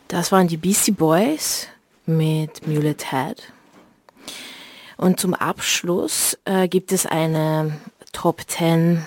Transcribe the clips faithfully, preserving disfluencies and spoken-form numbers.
Das waren die Beastie Boys mit Mulet Head. Und zum Abschluss äh, gibt es eine Top zehn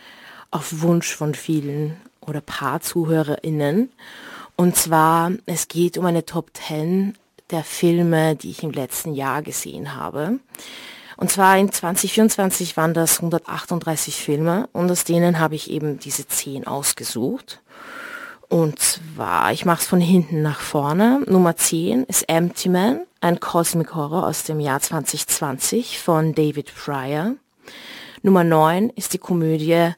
auf Wunsch von vielen oder paar ZuhörerInnen. Und zwar, es geht um eine Top zehn der Filme, die ich im letzten Jahr gesehen habe. Und zwar in zwanzig vierundzwanzig waren das hundertachtunddreißig Filme und aus denen habe ich eben diese zehn ausgesucht. Und zwar, ich mache es von hinten nach vorne. Nummer zehn ist Empty Man, ein Cosmic Horror aus dem Jahr zwanzig zwanzig von David Fryer. Nummer neun ist die Komödie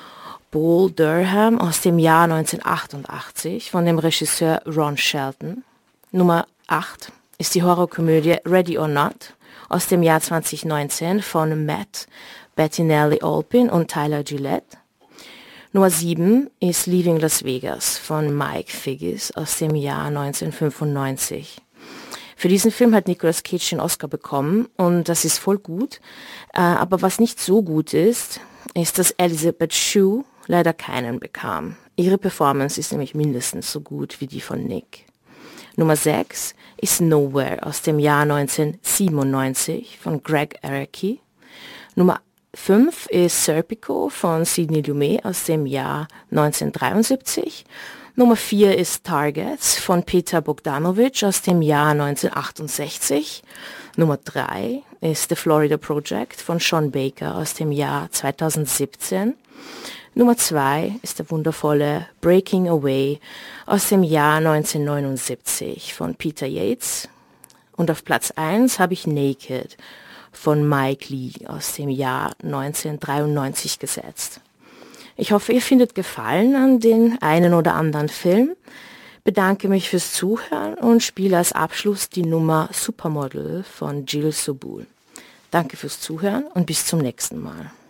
Bull Durham aus dem Jahr neunzehnhundertachtundachtzig von dem Regisseur Ron Shelton. Nummer acht ist die Horrorkomödie Ready or Not aus dem Jahr zwanzig neunzehn von Matt Bettinelli-Olpin und Tyler Gillette. Nummer sieben ist Leaving Las Vegas von Mike Figgis aus dem Jahr neunzehnhundertfünfundneunzig. Für diesen Film hat Nicolas Cage den Oscar bekommen und das ist voll gut. Äh, aber was nicht so gut ist, ist, dass Elizabeth Shue leider keinen bekam. Ihre Performance ist nämlich mindestens so gut wie die von Nick. Nummer sechs ist Nowhere aus dem Jahr neunzehnhundertsiebenundneunzig von Greg Araki. Nummer fünf ist Serpico von Sidney Lumet aus dem Jahr neunzehnhundertdreiundsiebzig. Nummer vier ist Targets von Peter Bogdanovich aus dem Jahr neunzehnhundertachtundsechzig. Nummer drei ist The Florida Project von Sean Baker aus dem Jahr zweitausendsiebzehn. Nummer zwei ist der wundervolle Breaking Away aus dem Jahr neunzehnhundertneunundsiebzig von Peter Yates. Und auf Platz eins habe ich Naked von Mike Lee aus dem Jahr neunzehnhundertdreiundneunzig gesetzt. Ich hoffe, ihr findet Gefallen an den einen oder anderen Film. Bedanke mich fürs Zuhören und spiele als Abschluss die Nummer Supermodel von Gilles Sobul. Danke fürs Zuhören und bis zum nächsten Mal.